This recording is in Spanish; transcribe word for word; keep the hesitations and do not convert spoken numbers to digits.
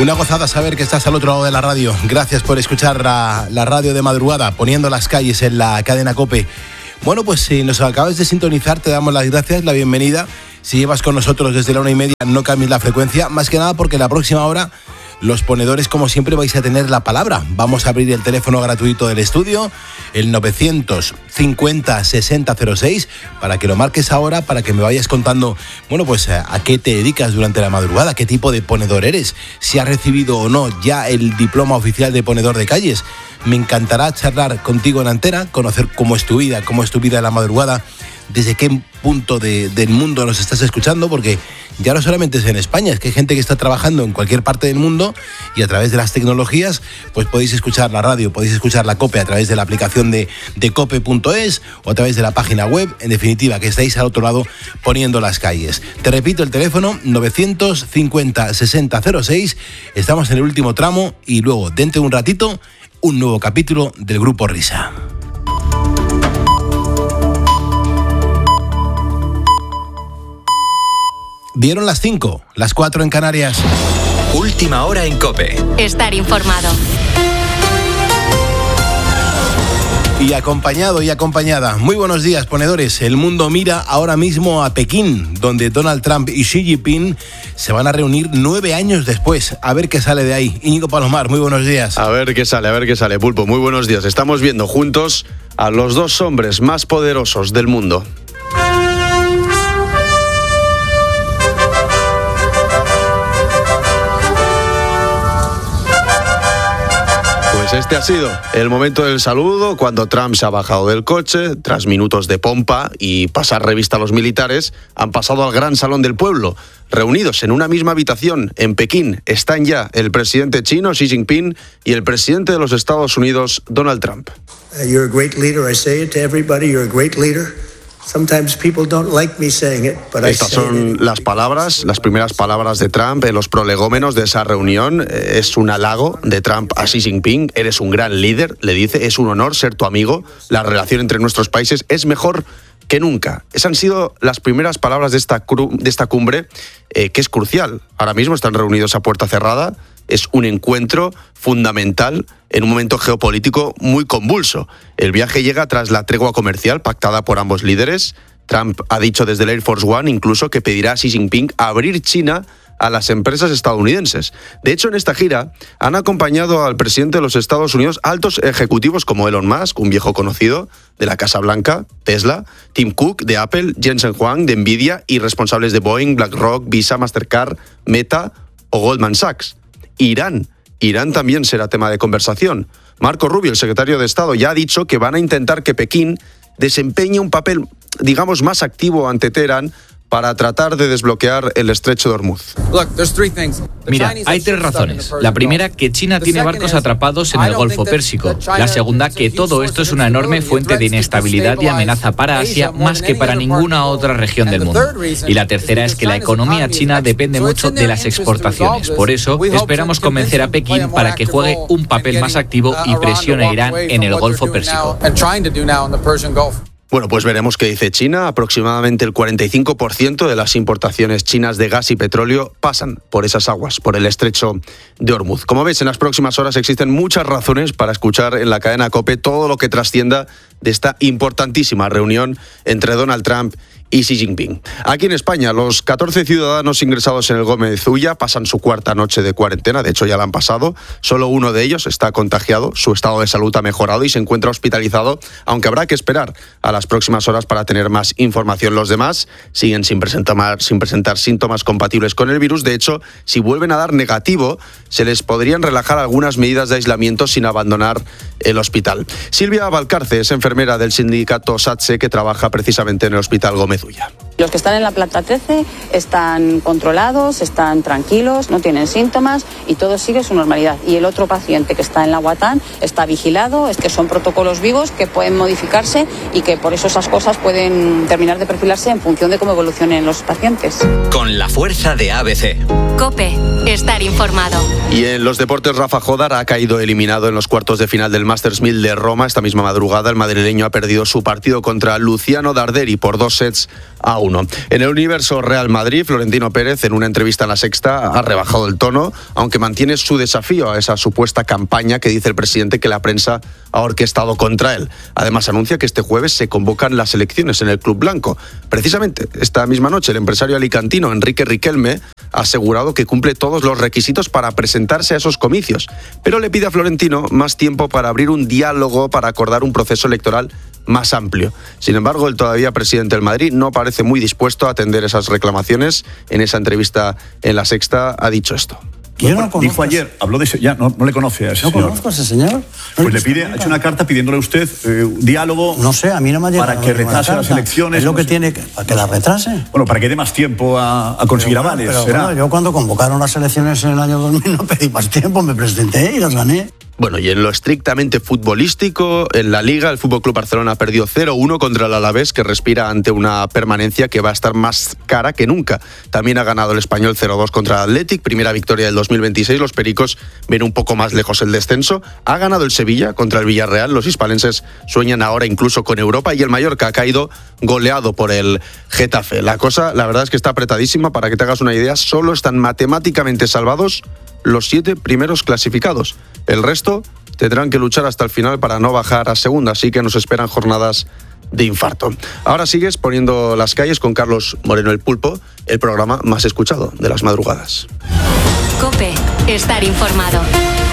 Una gozada saber que estás al otro lado de la radio. Gracias por escuchar la, la radio de madrugada, poniendo las calles en la cadena COPE. Bueno, pues si nos acabas de sintonizar, te damos las gracias, la bienvenida. Si llevas con nosotros desde la una y media, no cambies la frecuencia, más que nada porque la próxima hora los ponedores, como siempre, vais a tener la palabra. Vamos a abrir el teléfono gratuito del estudio, el novecientos cincuenta sesenta cero seis, para que lo marques ahora, para que me vayas contando, bueno, pues a, a qué te dedicas durante la madrugada, qué tipo de ponedor eres, si has recibido o no ya el diploma oficial de ponedor de calles. Me encantará charlar contigo en antena, conocer cómo es tu vida, cómo es tu vida en la madrugada, desde qué punto de, del mundo nos estás escuchando, porque ya no solamente es en España, es que hay gente que está trabajando en cualquier parte del mundo y a través de las tecnologías pues podéis escuchar la radio, podéis escuchar la COPE a través de la aplicación de, de cope punto es o a través de la página web. En definitiva, que estáis al otro lado poniendo las calles. Te repito el teléfono, novecientos cincuenta sesenta cero seis. Estamos en el último tramo y luego, dentro de un ratito, un nuevo capítulo del Grupo Risa. Dieron las cinco, las cuatro en Canarias. Última hora en COPE. Estar informado. Y acompañado y acompañada. Muy buenos días, ponedores. El mundo mira ahora mismo a Pekín, donde Donald Trump y Xi Jinping se van a reunir nueve años después. A ver qué sale de ahí. Íñigo Palomar, muy buenos días. A ver qué sale, a ver qué sale, Pulpo. Muy buenos días. Estamos viendo juntos a los dos hombres más poderosos del mundo. Este ha sido el momento del saludo, cuando Trump se ha bajado del coche, tras minutos de pompa y pasar revista a los militares, han pasado al gran salón del pueblo. Reunidos en una misma habitación en Pekín están ya el presidente chino Xi Jinping y el presidente de los Estados Unidos Donald Trump. Uh, you're a great leader. I say it to everybody. You're a great leader. Sometimes people don't like me saying it, but I say it. Estas son las palabras, las primeras palabras de Trump en los prolegómenos de esa reunión. Es un halago de Trump a Xi Jinping. Eres un gran líder, le dice. Es un honor ser tu amigo. La relación entre nuestros países es mejor que nunca. Esas han sido las primeras palabras de esta, cru- de esta cumbre, eh, que es crucial. Ahora mismo están reunidos a puerta cerrada. Es un encuentro fundamental en un momento geopolítico muy convulso. El viaje llega tras la tregua comercial pactada por ambos líderes. Trump ha dicho desde el Air Force One incluso que pedirá a Xi Jinping abrir China a las empresas estadounidenses. De hecho, en esta gira han acompañado al presidente de los Estados Unidos altos ejecutivos como Elon Musk, un viejo conocido de la Casa Blanca, Tesla, Tim Cook de Apple, Jensen Huang de Nvidia y responsables de Boeing, BlackRock, Visa, Mastercard, Meta o Goldman Sachs. Irán. Irán también será tema de conversación. Marco Rubio, el secretario de Estado, ya ha dicho que van a intentar que Pekín desempeñe un papel, digamos, más activo ante Teherán para tratar de desbloquear el estrecho de Hormuz. Mira, hay tres razones. La primera, que China tiene barcos atrapados en el Golfo Pérsico. La segunda, que todo esto es una enorme fuente de inestabilidad y amenaza para Asia más que para ninguna otra región del mundo. Y la tercera es que la economía china depende mucho de las exportaciones. Por eso, esperamos convencer a Pekín para que juegue un papel más activo y presione a Irán en el Golfo Pérsico. Bueno, pues veremos qué dice China. Aproximadamente el cuarenta y cinco por ciento de las importaciones chinas de gas y petróleo pasan por esas aguas, por el estrecho de Hormuz. Como ves, en las próximas horas existen muchas razones para escuchar en la cadena COPE todo lo que trascienda de esta importantísima reunión entre Donald Trump y Xi Jinping. Aquí en España, los catorce ciudadanos ingresados en el Gómez Ulla pasan su cuarta noche de cuarentena. De hecho, ya la han pasado. Solo uno de ellos está contagiado. Su estado de salud ha mejorado y se encuentra hospitalizado, aunque habrá que esperar a las próximas horas para tener más información. Los demás siguen sin presentar, sin presentar síntomas compatibles con el virus. De hecho, si vuelven a dar negativo, se les podrían relajar algunas medidas de aislamiento sin abandonar el hospital. Silvia Valcarce es enfermera del sindicato SATSE que trabaja precisamente en el Hospital Gómez Ulla. Los que están en la planta trece están controlados, están tranquilos, no tienen síntomas y todo sigue su normalidad. Y el otro paciente que está en la Guatán está vigilado, es que son protocolos vivos que pueden modificarse y que por eso esas cosas pueden terminar de perfilarse en función de cómo evolucionen los pacientes. Con la fuerza de A B C. COPE, estar informado. Y en los deportes, Rafa Jodar ha caído eliminado en los cuartos de final del Masters mil de Roma. Esta misma madrugada el madrileño ha perdido su partido contra Luciano Darderi por dos sets a uno. uno. En el universo Real Madrid, Florentino Pérez, en una entrevista en La Sexta, ha rebajado el tono, aunque mantiene su desafío a esa supuesta campaña que dice el presidente que la prensa ha orquestado contra él. Además, anuncia que este jueves se convocan las elecciones en el Club Blanco. Precisamente esta misma noche, el empresario alicantino Enrique Riquelme ha asegurado que cumple todos los requisitos para presentarse a esos comicios, pero le pide a Florentino más tiempo para abrir un diálogo para acordar un proceso electoral más amplio. Sin embargo, el todavía presidente del Madrid no parece muy dispuesto a atender esas reclamaciones. En esa entrevista en La Sexta ha dicho esto. Yo no lo dijo ayer, habló de ese, ya no, no le conoce a ese ¿No señor. conozco a ese señor? No pues le pide, ha hecho una carta pidiéndole a usted eh, un diálogo. No sé, a mí no me ha llegado para que retrase las elecciones. Es lo que no sé. tiene que, para que las retrase. Bueno, para que dé más tiempo a, a conseguir pero, avales. Pero, será. bueno, yo cuando convocaron las elecciones en el año dos mil no pedí más tiempo, me presenté y las gané. Bueno, y en lo estrictamente futbolístico, en la Liga, el F C Barcelona perdió cero uno contra el Alavés, que respira ante una permanencia que va a estar más cara que nunca. También ha ganado el Español cero dos contra el Athletic, primera victoria del dos mil veintiséis. Los pericos ven un poco más lejos el descenso. Ha ganado el Sevilla contra el Villarreal. Los hispalenses sueñan ahora incluso con Europa, y el Mallorca ha caído goleado por el Getafe. La cosa, la verdad es que está apretadísima. Para que te hagas una idea, solo están matemáticamente salvados los siete primeros clasificados. El resto tendrán que luchar hasta el final para no bajar a segunda, así que nos esperan jornadas de infarto. Ahora sigues poniendo las calles con Carlos Moreno el Pulpo, el programa más escuchado de las madrugadas. COPE, estar informado.